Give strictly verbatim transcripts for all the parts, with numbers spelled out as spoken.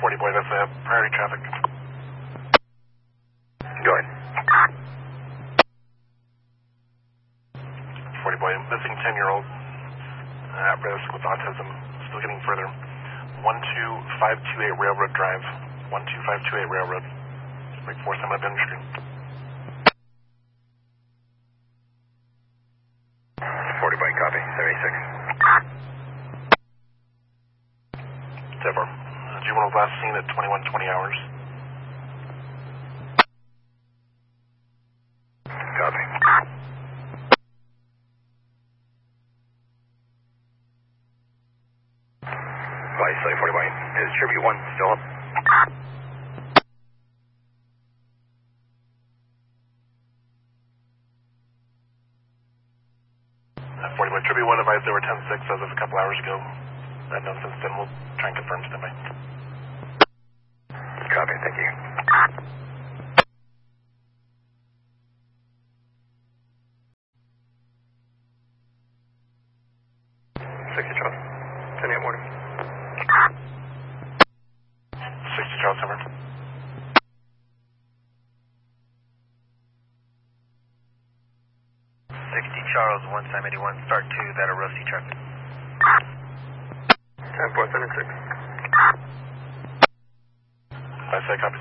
forty boy, that's uh, priority traffic. Go ahead. forty boy, missing ten-year-old at risk with autism, still getting further. one two five two eight Railroad Drive. one two five two eight Railroad. Like four seven Bender Street. forty boy, copy. seventy-six. ten four. Juvenile last seen at twenty-one twenty hours. Copy. Vice forty boy. Is Tribute one still up? forty boy, Tribute one advised they were ten six as of a couple hours ago. That known since then, we'll try and confirm standby. Copy, thank you. sixty Charles. ten eight morning. sixty Charles, over. sixty Charles, one time eighty-one, start to that Orosi traffic. ten four seventy-six. I say copies.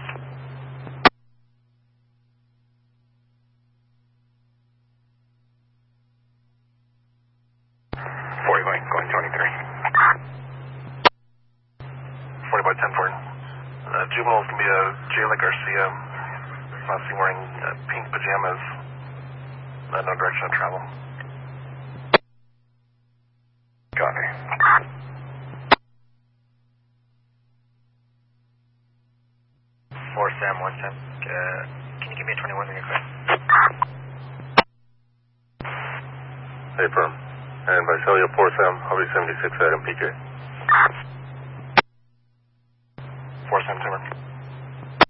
forty boy, going twenty-three. forty by ten four. Uh, juvenile's gonna be a Jayla Garcia. Last seen wearing uh, pink pajamas. Uh, no direction of travel. Copy. four Sam, one time. Uh, can you give me a twenty-one when you're clear? Hey, firm. And Visalia four Sam, I'll be seventy-six at M P K. four Sam Timber.